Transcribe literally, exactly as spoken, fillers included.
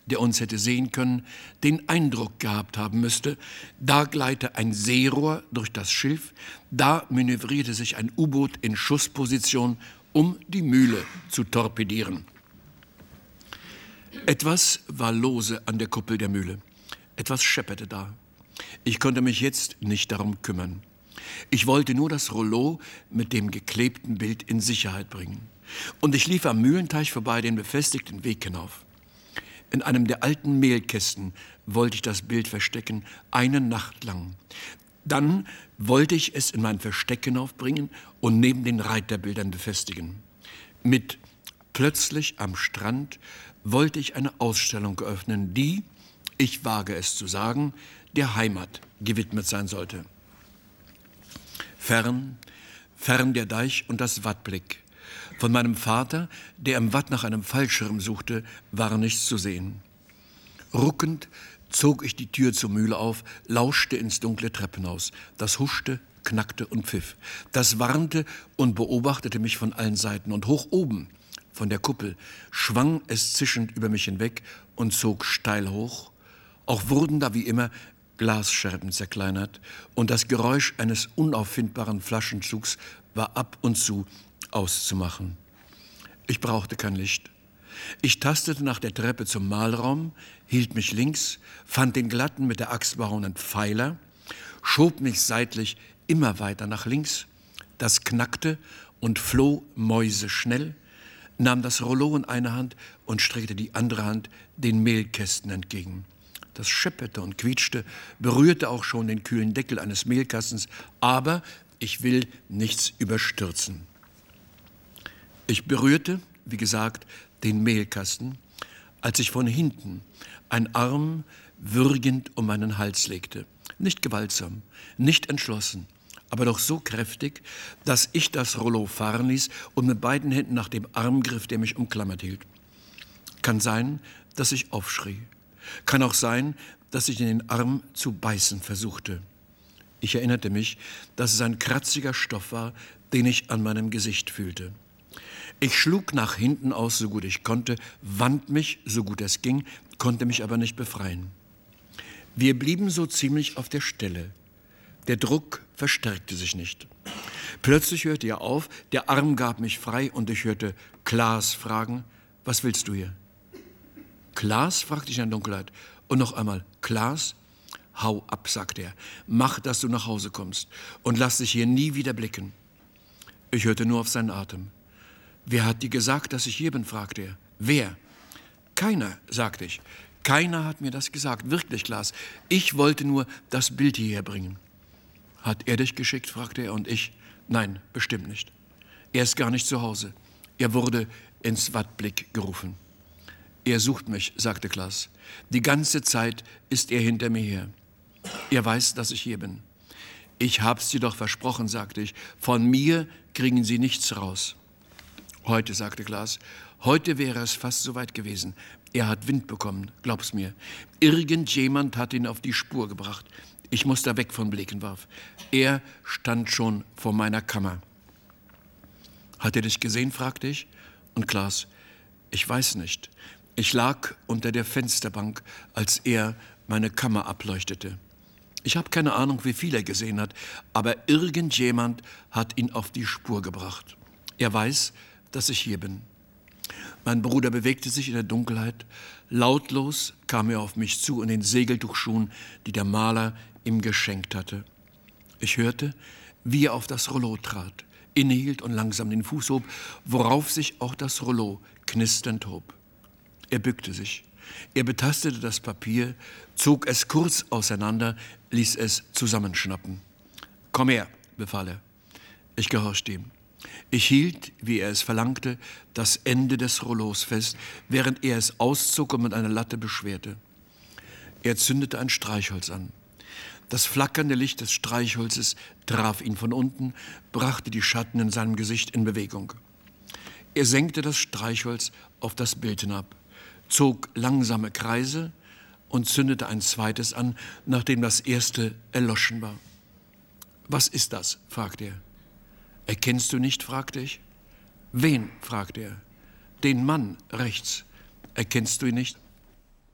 der uns hätte sehen können, den Eindruck gehabt haben müsste, da gleite ein Seerohr durch das Schilf, da manövrierte sich ein U-Boot in Schussposition, um die Mühle zu torpedieren. Etwas war lose an der Kuppel der Mühle. Etwas schepperte da. Ich konnte mich jetzt nicht darum kümmern. Ich wollte nur das Rollo mit dem geklebten Bild in Sicherheit bringen. Und ich lief am Mühlenteich vorbei den befestigten Weg hinauf. In einem der alten Mehlkästen wollte ich das Bild verstecken, eine Nacht lang. Dann wollte ich es in mein Versteck hinaufbringen und neben den Reiterbildern befestigen. Mit plötzlich am Strand wollte ich eine Ausstellung eröffnen, die, ich wage es zu sagen, der Heimat gewidmet sein sollte. Fern, fern der Deich und das Wattblick. Von meinem Vater, der im Watt nach einem Fallschirm suchte, war nichts zu sehen. Ruckend zog ich die Tür zur Mühle auf, lauschte ins dunkle Treppenhaus. Das huschte, knackte und pfiff. Das warnte und beobachtete mich von allen Seiten. Und hoch oben, von der Kuppel, schwang es zischend über mich hinweg und zog steil hoch. Auch wurden da wie immer Glasscherben zerkleinert und das Geräusch eines unauffindbaren Flaschenzugs war ab und zu auszumachen. Ich brauchte kein Licht. Ich tastete nach der Treppe zum Mahlraum, hielt mich links, fand den glatten, mit der Axt behauenen Pfeiler, schob mich seitlich immer weiter nach links, das knackte und floh mäuseschnell, nahm das Rollo in eine Hand und streckte die andere Hand den Mehlkästen entgegen. Das schepperte und quietschte, berührte auch schon den kühlen Deckel eines Mehlkastens, aber ich will nichts überstürzen. Ich berührte, wie gesagt, den Mehlkasten, als ich von hinten ein Arm würgend um meinen Hals legte. Nicht gewaltsam, nicht entschlossen, aber doch so kräftig, dass ich das Rollo fahren ließ und mit beiden Händen nach dem Arm griff, der mich umklammert hielt. Kann sein, dass ich aufschrie. Kann auch sein, dass ich in den Arm zu beißen versuchte. Ich erinnerte mich, dass es ein kratziger Stoff war, den ich an meinem Gesicht fühlte. Ich schlug nach hinten aus, so gut ich konnte, wand mich, so gut es ging, konnte mich aber nicht befreien. Wir blieben so ziemlich auf der Stelle. Der Druck verstärkte sich nicht. Plötzlich hörte er auf, der Arm gab mich frei und ich hörte Klaas fragen, was willst du hier? Klaas, fragte ich in der Dunkelheit. Und noch einmal, Klaas? Hau ab, sagte er. Mach, dass du nach Hause kommst und lass dich hier nie wieder blicken. Ich hörte nur auf seinen Atem. Wer hat dir gesagt, dass ich hier bin, fragte er. Wer? Keiner, sagte ich. Keiner hat mir das gesagt, wirklich, Klaas. Ich wollte nur das Bild hierher bringen. Hat er dich geschickt, fragte er, und ich? Nein, bestimmt nicht. Er ist gar nicht zu Hause. Er wurde ins Wattblick gerufen. Er sucht mich, sagte Klaas. Die ganze Zeit ist er hinter mir her. Er weiß, dass ich hier bin. Ich hab's dir doch versprochen, sagte ich. Von mir kriegen Sie nichts raus. Heute, sagte Klaas, heute wäre es fast so weit gewesen. Er hat Wind bekommen, glaub's mir. Irgendjemand hat ihn auf die Spur gebracht. Ich muss da weg von Blekenwarf. Er stand schon vor meiner Kammer. Hat er dich gesehen, fragte ich. Und Klaas, ich weiß nicht. Ich lag unter der Fensterbank, als er meine Kammer ableuchtete. Ich habe keine Ahnung, wie viel er gesehen hat, aber irgendjemand hat ihn auf die Spur gebracht. Er weiß, dass ich hier bin. Mein Bruder bewegte sich in der Dunkelheit. Lautlos kam er auf mich zu in den Segeltuchschuhen, die der Maler ihm geschenkt hatte. Ich hörte, wie er auf das Rollo trat, innehielt und langsam den Fuß hob, worauf sich auch das Rollo knisternd hob. Er bückte sich. Er betastete das Papier, zog es kurz auseinander, ließ es zusammenschnappen. »Komm her«, befahl er. Ich gehorchte ihm. Ich hielt, wie er es verlangte, das Ende des Rollos fest, während er es auszog und mit einer Latte beschwerte. Er zündete ein Streichholz an. Das flackernde Licht des Streichholzes traf ihn von unten, brachte die Schatten in seinem Gesicht in Bewegung. Er senkte das Streichholz auf das Bild hinab, zog langsame Kreise und zündete ein zweites an, nachdem das erste erloschen war. »Was ist das?« fragte er. »Erkennst du nicht?« fragte ich. »Wen?« fragte er. »Den Mann rechts. Erkennst du ihn nicht?«